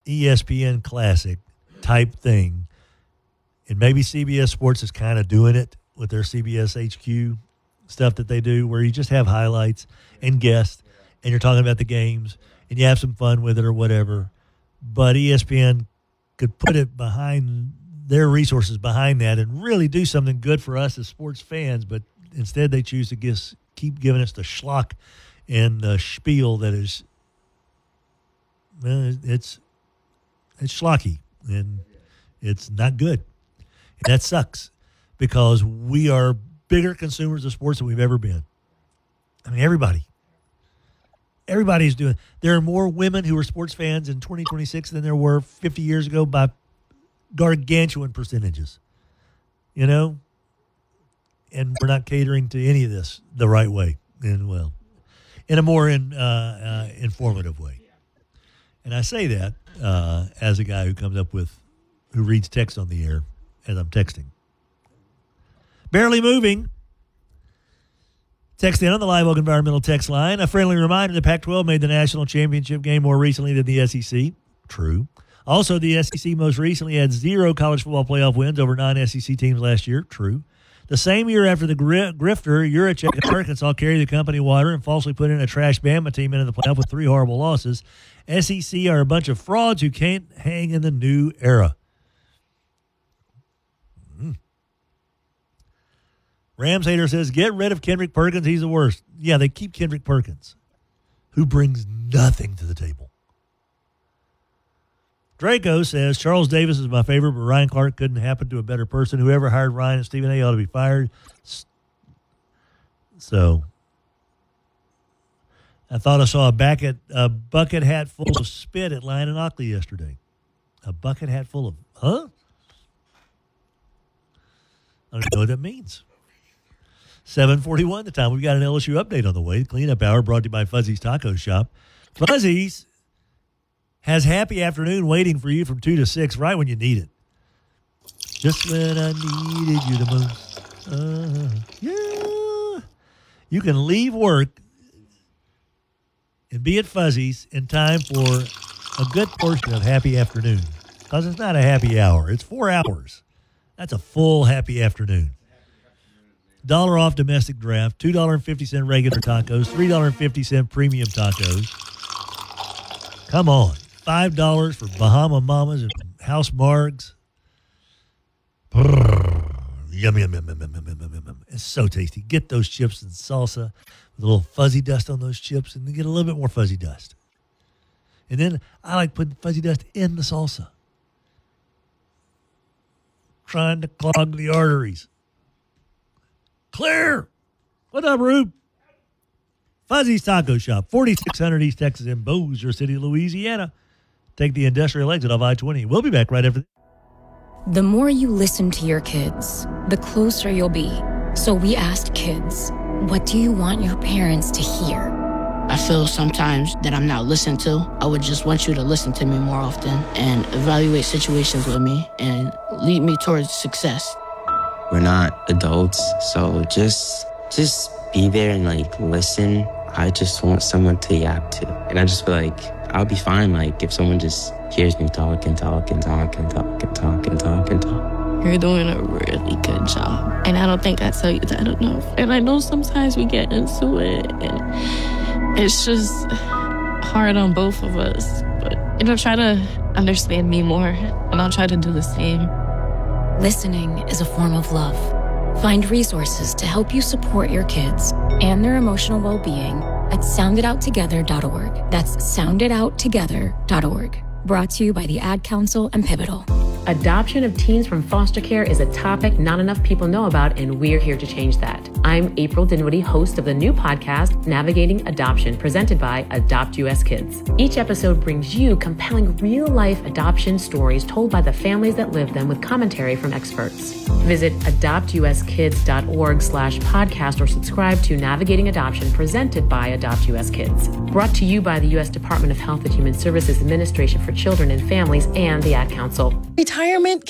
ESPN Classic type thing, and maybe CBS Sports is kind of doing it with their CBS HQ stuff that they do, where you just have highlights and guests, and you're talking about the games, and you have some fun with it or whatever. But ESPN could put it behind their resources behind that and really do something good for us as sports fans, but instead they choose to keep giving us the schlock and the spiel that is, well, it's schlocky, and it's not good. And that sucks, because we are bigger consumers of sports than we've ever been. I mean, everybody's doing. There are more women who are sports fans in 2026 than there were 50 years ago by gargantuan percentages, and we're not catering to any of this the right way, and well, in a more informative way. And I say that as a guy who reads text on the air as I'm texting. Barely moving. Text in on the Live Oak Environmental text line. A friendly reminder, the Pac-12 made the national championship game more recently than the SEC. True. Also, the SEC most recently had 0 college football playoff wins over non-SEC teams last year. True. The same year after the grifter, Yurachek and Arkansas carried the company water and falsely put in a trash Bama team into the playoff with 3 horrible losses. SEC are a bunch of frauds who can't hang in the new era. Rams hater says, get rid of Kendrick Perkins. He's the worst. Yeah, they keep Kendrick Perkins, who brings nothing to the table. Draco says, Charles Davis is my favorite, but Ryan Clark couldn't happen to a better person. Whoever hired Ryan and Stephen A ought to be fired. So, I thought I saw a bucket hat full of spit at Lyon and Ockley yesterday. A bucket hat full of, huh? I don't know what that means. 7:41 the time. We've got an LSU update on the way. Cleanup Hour brought to you by Fuzzy's Taco Shop. Fuzzy's has happy afternoon waiting for you from 2 to 6 right when you need it. Just when I needed you the most. Yeah. You can leave work and be at Fuzzy's in time for a good portion of happy afternoon. Because it's not a happy hour. It's 4 hours. That's a full happy afternoon. $1 off domestic draft, $2.50 regular tacos, $3.50 premium tacos. Come on. $5 for Bahama Mamas and House Margs. Yum, yum, yum, yum, yum, yum, yum, yum. It's so tasty. Get those chips and salsa with a little fuzzy dust on those chips, and then get a little bit more fuzzy dust. And then I like putting fuzzy dust in the salsa. Trying to clog the arteries. Clear. What up, Rube? Fuzzy's Taco Shop, 4600 East Texas in Bossier City, Louisiana. Take the industrial exit of I-20. We'll be back right after this. The more you listen to your kids, the closer you'll be. So we asked kids, what do you want your parents to hear? I feel sometimes that I'm not listened to. I would just want you to listen to me more often and evaluate situations with me and lead me towards success. We're not adults, so just be there and listen. I just want someone to yap to. And I just feel like I'll be fine if someone just hears me talk and talk and talk and talk and talk and talk and talk. You're doing a really good job. And I don't think I tell you that enough. And I know sometimes we get into it and it's just hard on both of us. But, try to understand me more and I'll try to do the same. Listening is a form of love. Find resources to help you support your kids and their emotional well-being at sounditouttogether.org. That's sounditouttogether.org. Brought to you by the Ad Council and Pivotal. Adoption of teens from foster care is a topic not enough people know about, and we're here to change that. I'm April Dinwiddie, host of the new podcast, Navigating Adoption, presented by Adopt US Kids. Each episode brings you compelling real-life adoption stories told by the families that live them with commentary from experts. Visit adoptuskids.org/podcast or subscribe to Navigating Adoption, presented by Adopt US Kids. Brought to you by the U.S. Department of Health and Human Services Administration for Children and Families and the Ad Council. Retirement